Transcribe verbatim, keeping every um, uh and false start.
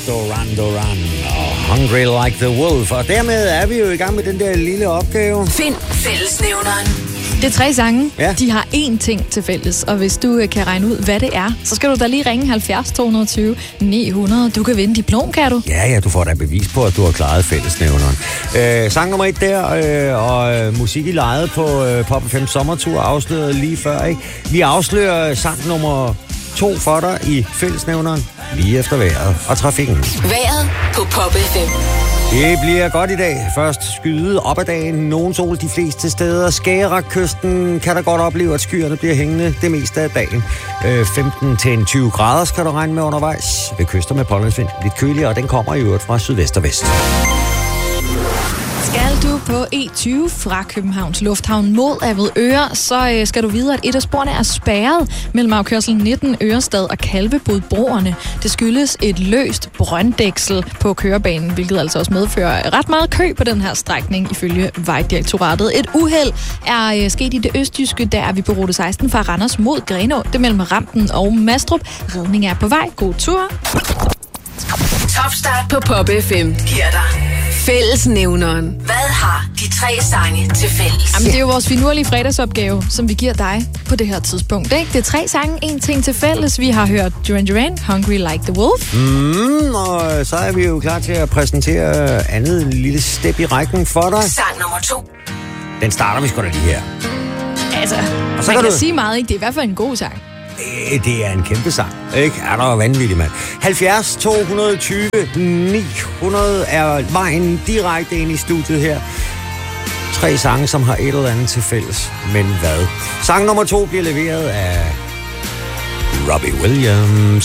Duran Duran og Hungry Like the Wolf. Og dermed er vi jo i gang med den der lille opgave. Find fællesnævneren. Det er tre sange. Ja. De har én ting til fælles, og hvis du kan regne ud, hvad det er, så skal du da lige ringe halvfjerds to tyve ni hundrede. Du kan vinde diplom, kan du? Ja, ja, du får da bevis på, at du har klaret fællesnævneren. Øh, sang nummer et der, øh, og øh, musik i lejet på øh, Pop F M Sommertur afsløret lige før, ikke? Vi afslører sang nummer to for dig i fællesnævneren lige efter vejret og trafikken. Vejret på Pop F M. Det bliver godt i dag. Først skyde op ad dagen. Nogen sol de fleste steder. Skagerrakkysten kan der godt opleve, at skyerne bliver hængende det meste af dagen. Øh, femten til tyve grader skal du regne med undervejs. Ved kyster med pålandsvind. Lidt køligere, og den kommer i øvrigt fra sydvest og vest. Skal du på E tyve fra Københavns Lufthavn mod Avedøre, så øh, skal du vide, at et af sporene er spærret mellem afkørsel nitten Ørestad og Kalvebodbroerne. Det skyldes et løst brønddæksel på kørebanen, hvilket altså også medfører ret meget kø på den her strækning, ifølge Vejdirektoratet. Et uheld er øh, sket i det østjyske, der er vi på rute seksten fra Randers mod Grenaa. Det mellem Rampen og Mastrup. Redning er på vej. God tur. Topstart på Pop F M giver dig fællesnævneren. Hvad har de tre sange til fælles? Jamen, det er jo vores finurlige fredagsopgave, som vi giver dig på det her tidspunkt, ikke? Det er tre sange, en ting til fælles. Vi har hørt Duran Duran, Hungry Like the Wolf. Mm, og så er vi jo klar til at præsentere andet lille step i rækken for dig. Sang nummer to. Den starter vi sgu da lige her. Altså, Og så man kan kan du- sige meget, ikke? Det er i hvert fald en god sang. Øh, Det er en kæmpe sang, ikke? Er der vanvittig, mand. halvfjerds to tyve ni hundrede er vejen direkte ind i studiet her. Tre sange, som har et eller andet til fælles. Men hvad? Sang nummer to bliver leveret af Robbie Williams.